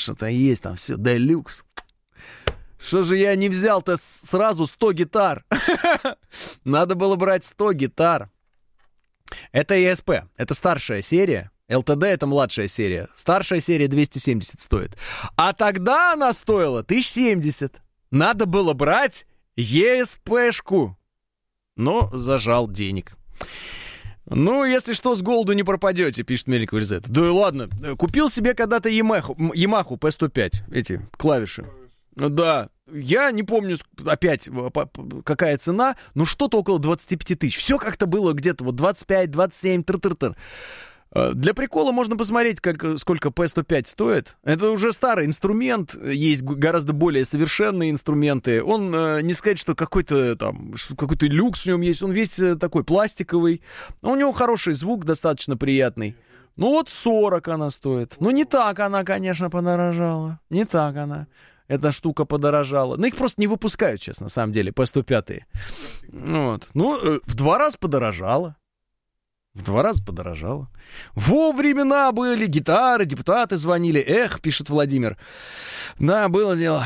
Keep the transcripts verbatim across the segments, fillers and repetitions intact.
что-то есть там все, делюкс. Что же я не взял-то сразу сто гитар? Надо было брать сто гитар. Это и эс пи, это старшая серия. эл ти ди это младшая серия. Старшая серия двести семьдесят стоит. А тогда она стоила тысяча семьдесят. Надо было брать и эс пи-шку. Но зажал денег. Ну, если что, с голоду не пропадете, пишет Мелик Вильзет. Да и ладно, купил себе когда-то Yamaha, Yamaha пи сто пять, эти клавиши. Да, я не помню опять какая цена, но что-то около двадцать пять тысяч. Все как-то было где-то вот двадцать пять, двадцать семь, тыр-тыр-тыр. Для прикола можно посмотреть, как, сколько пи сто пять стоит. Это уже старый инструмент, есть гораздо более совершенные инструменты. Он, не сказать, что какой-то там, какой-то люкс в нем есть, он весь такой пластиковый. У него хороший звук, достаточно приятный. Ну вот сорок она стоит. Ну не так она, конечно, подорожала. Не так она. Эта штука подорожала. Ну, их просто не выпускают сейчас, на самом деле, пи сто пять. Вот. Ну, в два раза подорожала. В два раза подорожало. Во времена были гитары, депутаты звонили. Эх, пишет Владимир. Да, было дело.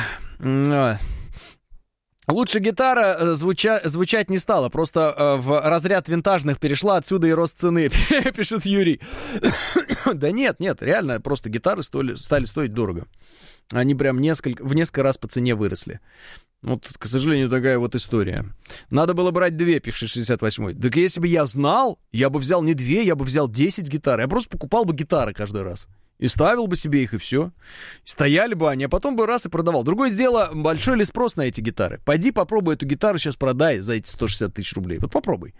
Лучше гитара звуча- звучать не стала. Просто э, в разряд винтажных перешла, отсюда и рост цены, пишет Юрий. Да нет, нет, реально, просто гитары стоили, стали стоить дорого. Они прям несколько, в несколько раз по цене выросли. Вот, к сожалению, такая вот история. Надо было брать две, пишет шестьдесят восьмой. Так если бы я знал, я бы взял не две, я бы взял десять гитар. Я просто покупал бы гитары каждый раз. И ставил бы себе их, и все. Стояли бы они, а потом бы раз и продавал. Другое дело, большой ли спрос на эти гитары? Пойди попробуй эту гитару сейчас продай за эти сто шестьдесят тысяч рублей. Вот попробуй.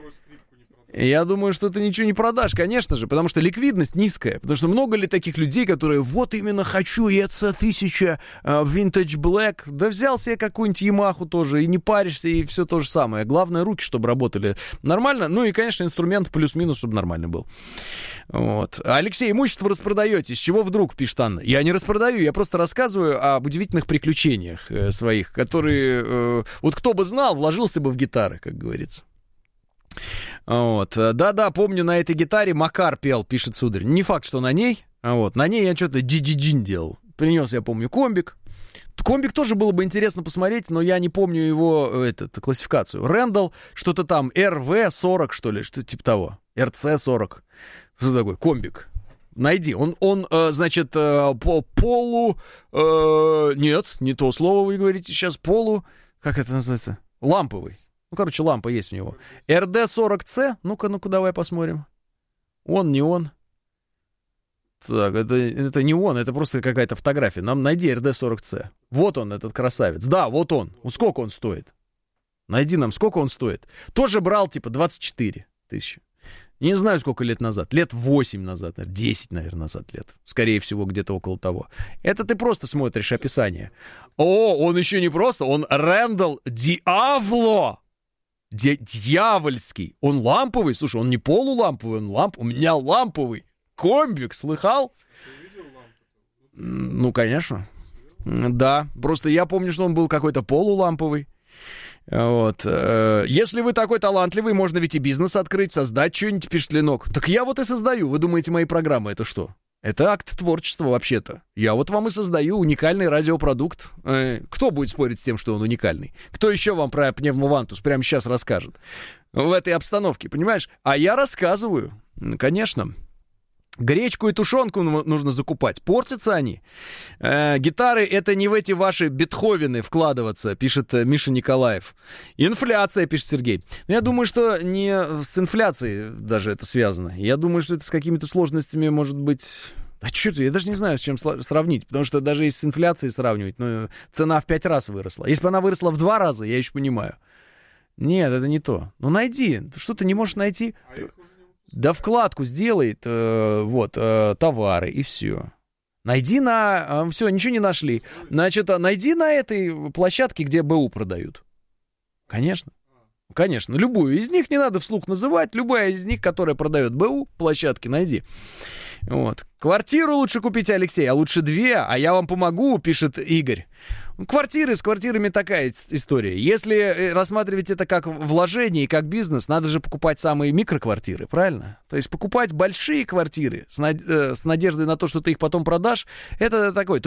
Я думаю, что ты ничего не продашь, конечно же, потому что ликвидность низкая. Потому что много ли таких людей, которые вот именно хочу и и си тысяча uh, Vintage Black, да взял себе какую-нибудь Ямаху тоже, и не паришься, и все то же самое. Главное, руки, чтобы работали нормально. Ну и, конечно, инструмент плюс-минус, чтобы нормально был. Вот. Алексей, имущество распродаете. С чего вдруг, пишет Анна? Я не распродаю, я просто рассказываю об удивительных приключениях э, своих, которые... Э, вот кто бы знал, вложился бы в гитары, как говорится. Вот. Да-да, помню, на этой гитаре Макар пел, пишет сударь. Не факт, что на ней. Вот. На ней я что-то джи-джи-джин делал. Принес, я помню, комбик. Комбик тоже было бы интересно посмотреть, но я не помню его этот, классификацию. Рэндалл, что-то там, эр ви сорок, что ли, что-то типа того. эр си сорок. Что такое? Комбик. Найди. Он, он э, значит, э, по полу... Э, нет, не то слово вы говорите сейчас. Полу... Как это называется? Ламповый. Ну, короче, лампа есть у него. эр ди сорок си. Ну-ка, ну-ка, давай посмотрим. Он, не он. Так, это, это не он, это просто какая-то фотография. Нам найди эр ди сорок си. Вот он, этот красавец. Да, вот он. Сколько он стоит? Найди нам, сколько он стоит. Тоже брал, типа, двадцать четыре тысячи. Не знаю, сколько лет назад. Лет восемь назад, наверное, десять, наверное, назад лет. Скорее всего, где-то около того. Это ты просто смотришь описание. О, он еще не просто, он Рэндалл Диавло. Дьявольский. Он ламповый. Слушай, он не полуламповый, он ламп... У меня ламповый. Комбик, слыхал? Ну, конечно. Да, просто я помню, что он был какой-то полуламповый. Вот. Если вы такой талантливый, можно ведь и бизнес открыть, создать что-нибудь, пишет Ленок. Так я вот и создаю. Вы думаете, мои программы это что? Это акт творчества вообще-то. Я вот вам и создаю уникальный радиопродукт. Кто будет спорить с тем, что он уникальный? Кто еще вам про пневмовантус прямо сейчас расскажет? В этой обстановке, понимаешь? А я рассказываю. Конечно. Гречку и тушенку нужно закупать. Портятся они. Э, гитары — это не в эти ваши Бетховены вкладываться, пишет Миша Николаев. Инфляция, пишет Сергей. Но я думаю, что не с инфляцией даже это связано. Я думаю, что это с какими-то сложностями, может быть... А черт, я даже не знаю, с чем сравнить. Потому что даже если с инфляцией сравнивать, ну, цена в пять раз выросла. Если бы она выросла в два раза, я еще понимаю. Нет, это не то. Ну, найди. Что ты не можешь найти? Да вкладку сделает, э, вот, э, товары, и все. Найди на... Э, все, ничего не нашли. Значит, найди на этой площадке, где БУ продают. Конечно. Конечно. Любую из них не надо вслух называть. Любая из них, которая продает БУ, площадки, найди. Вот. Квартиру лучше купить, Алексей, а лучше две, а я вам помогу, пишет Игорь. Квартиры, с квартирами такая история. Если рассматривать это как вложение и как бизнес, надо же покупать самые микроквартиры, правильно? То есть покупать большие квартиры с, над... с надеждой на то, что ты их потом продашь, это такой...